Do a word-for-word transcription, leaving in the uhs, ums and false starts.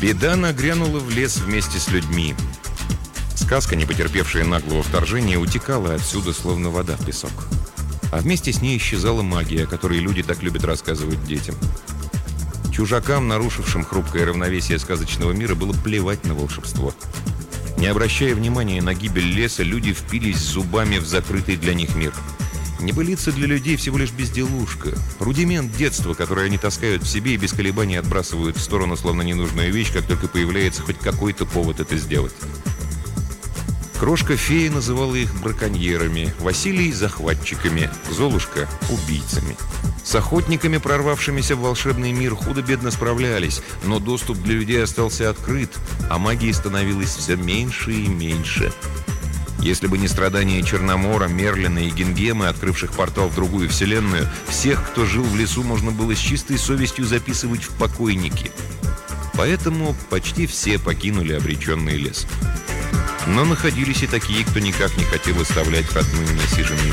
Беда нагрянула в лес вместе с людьми. Сказка, не потерпевшая наглого вторжения, утекала отсюда, словно вода в песок. А вместе с ней исчезала магия, о которой люди так любят рассказывать детям. Чужакам, нарушившим хрупкое равновесие сказочного мира, было плевать на волшебство. Не обращая внимания на гибель леса, люди впились зубами в закрытый для них мир. Небылица для людей всего лишь безделушка, рудимент детства, который они таскают в себе и без колебаний отбрасывают в сторону, словно ненужную вещь, как только появляется хоть какой-то повод это сделать. Крошка-фея называла их браконьерами, Василий – захватчиками, Золушка – убийцами. С охотниками, прорвавшимися в волшебный мир, худо-бедно справлялись, но доступ для людей остался открыт, а магии становилось все меньше и меньше. Если бы не страдания Черномора, Мерлина и Гингемы, открывших портал в другую вселенную, всех, кто жил в лесу, можно было с чистой совестью записывать в покойники. Поэтому почти все покинули обреченный лес. Но находились и такие, кто никак не хотел оставлять родную насиженную